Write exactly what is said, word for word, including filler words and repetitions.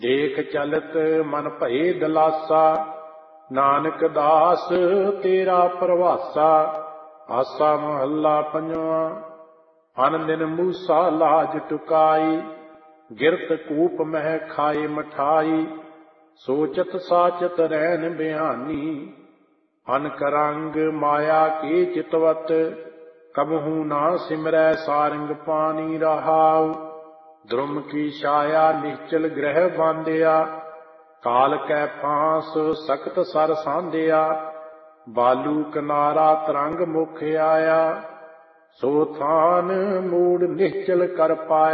ਦੇਖ ਚਲਤ ਮਨ ਭਏ ਦਲਾਸਾ, ਨਾਨਕ ਦਾਸ ਤੇਰਾ ਪ੍ਰਵਾਸਾ। ਆਸਾ ਮਹੱਲਾ ਪੰਜਵਾਂ। ਅਨ ਦਿਨ ਮੂਸਾ ਲਾਜ ਟੁਕਾਈ, ਗਿਰਤ ਕੂਪ ਮਹਿ ਖਾਏ ਮਠਾਈ। ਸੋਚਤ ਸਾਚਤ ਰੈਨ ਬਿਆਨੀ, ਅਨਕ ਰੰਗ ਮਾਇਆ ਕੇ ਚਿਤਵਤ। ਕਬਹੂ ਨਾ ਸਿਮਰੈ ਸਾਰੰਗ ਪਾਣੀ ਰਹਾਉ, ਧਰਮ ਕੀ ਛਾਇਆ ਨਿਸ਼ਚਲ ਗ੍ਰਹਿ ਬਾਂਧਿਆ। ਕਾਲ ਕੈ ਫਾਂਸ ਸਖਤ ਸਰ ਸਾਂਧਿਆ, ਬਾਲੂ ਕਿਨਾਰਾ ਤਰੰਗ ਮੁਖ ਆਇਆ। ਸੋ ਥਾਨ ਮੂੜ ਨਿਸ਼ਚਲ ਕਰ ਪਾਇਆ।